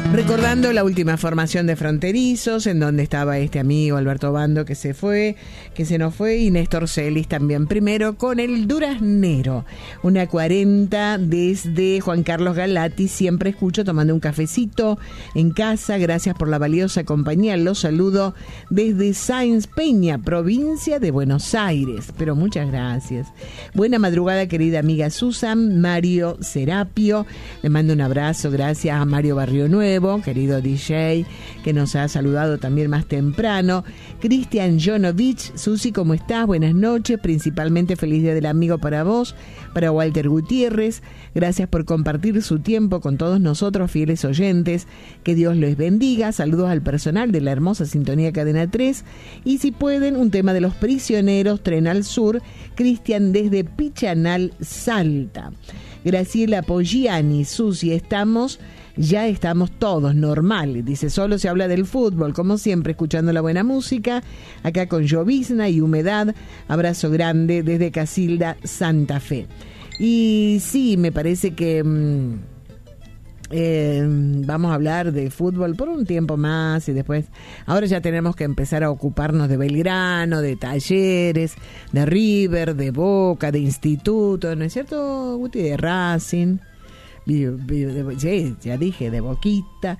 Recordando la última formación de Fronterizos, en donde estaba este amigo Alberto Bando que se nos fue, y Néstor Celis también. Primero con el Duraznero, una 40 desde Juan Carlos Galati. Siempre escucho tomando un cafecito en casa. Gracias por la valiosa compañía. Los saludo desde Sáenz Peña, provincia de Buenos Aires. Pero muchas gracias. Buena madrugada, querida amiga Susan. Mario Serapio, le mando un abrazo. Gracias a Mario Barrio Nuevo, querido DJ, que nos ha saludado también más temprano. Cristian Jonovich, Susi, ¿cómo estás? Buenas noches, principalmente feliz día del amigo para vos, para Walter Gutiérrez. Gracias por compartir su tiempo con todos nosotros, fieles oyentes. Que Dios les bendiga. Saludos al personal de la hermosa Sintonía Cadena 3. Y si pueden, un tema de Los Prisioneros, Tren al Sur. Cristian desde Pichanal, Salta. Graciela Poggiani, Susi, ya estamos todos normales. Dice, solo se habla del fútbol, como siempre, escuchando la buena música, acá con llovizna y humedad. Abrazo grande desde Casilda, Santa Fe. Y sí, me parece que vamos a hablar de fútbol por un tiempo más, y después, ahora ya tenemos que empezar a ocuparnos de Belgrano, de Talleres, de River, de Boca, de Instituto, ¿no es cierto, Guti? De Racing. Ya dije, de Boquita.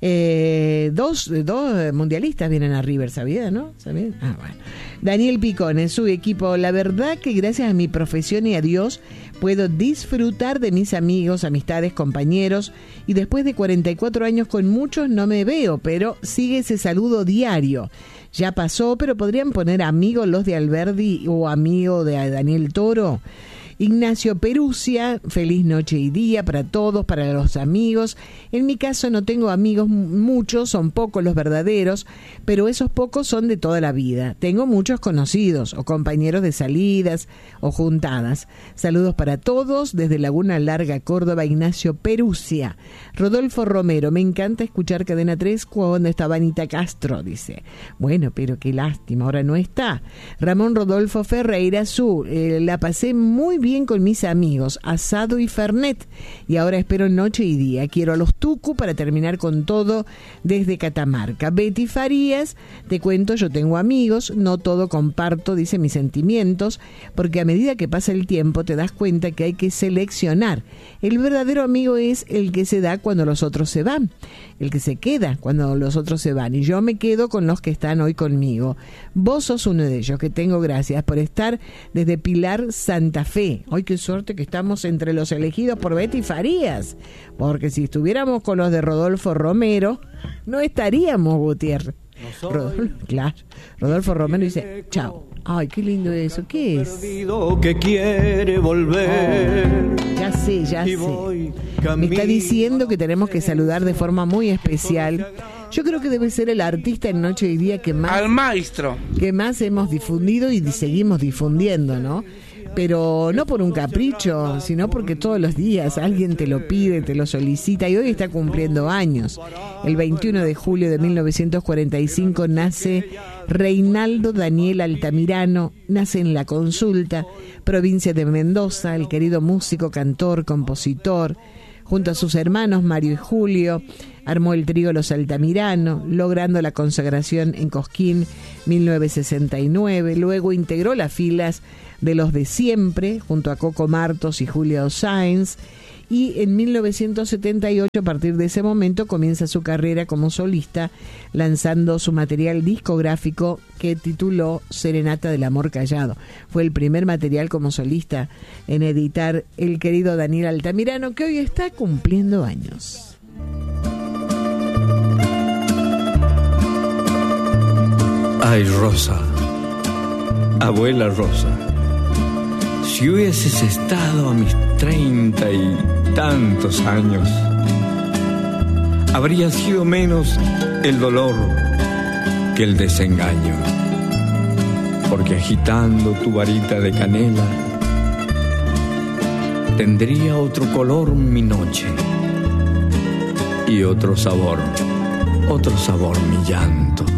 Dos mundialistas vienen a River, ¿sabía, no? ¿Sabía? Ah, bueno. Daniel Picone, su equipo. La verdad que gracias a mi profesión y a Dios puedo disfrutar de mis amigos, amistades, compañeros, y después de 44 años con muchos no me veo, pero sigue ese saludo diario. Ya pasó, pero podrían poner amigos los de Alberdi o amigo de Daniel Toro. Ignacio Perusia, feliz noche y día para todos, para los amigos. En mi caso no tengo amigos muchos, son pocos los verdaderos, pero esos pocos son de toda la vida. Tengo muchos conocidos o compañeros de salidas o juntadas. Saludos para todos desde Laguna Larga, Córdoba, Ignacio Perusia. Rodolfo Romero, me encanta escuchar Cadena 3 cuando estaba Anita Castro, dice. Bueno, pero qué lástima, ahora no está. Ramón Rodolfo Ferreira, la pasé muy bien con mis amigos, asado y fernet, y ahora espero noche y día. Quiero a los Tucu para terminar con todo desde Catamarca. Betty Farías, te cuento, yo tengo amigos, no todo comparto, dice, mis sentimientos, porque a medida que pasa el tiempo te das cuenta que hay que seleccionar. El verdadero amigo es el que se da cuando los otros se van, el que se queda cuando los otros se van, y yo me quedo con los que están hoy conmigo. Vos sos uno de ellos, que tengo. Gracias por estar desde Pilar, Santa Fe. Ay, qué suerte que estamos entre los elegidos por Betty Farías, porque si estuviéramos con los de Rodolfo Romero, no estaríamos, Gutiérrez. Claro. Rodolfo Romero dice, chao. Ay, qué lindo eso. ¿Qué es? Que quiere volver. Ya sé. Me está diciendo que tenemos que saludar de forma muy especial. Yo creo que debe ser el artista en Noche y Día que más... Al maestro. Que más hemos difundido y seguimos difundiendo, ¿no? Pero no por un capricho, sino porque todos los días alguien te lo pide, te lo solicita, y hoy está cumpliendo años. El 21 de julio de 1945 nace Reinaldo Daniel Altamirano, nace en La Consulta, provincia de Mendoza, el querido músico, cantor, compositor. Junto a sus hermanos Mario y Julio, armó el trío Los Altamirano, logrando la consagración en Cosquín 1969. Luego integró las filas de Los de Siempre, junto a Coco Martos y Julia Sáenz. Y en 1978, a partir de ese momento, comienza su carrera como solista, lanzando su material discográfico que tituló Serenata del Amor Callado. Fue el primer material como solista en editar el querido Daniel Altamirano, que hoy está cumpliendo años. Ay, Rosa, abuela Rosa, si hubieses estado a mis 30 y tantos años, habría sido menos el dolor que el desengaño, porque agitando tu varita de canela, tendría otro color mi noche y otro sabor mi llanto.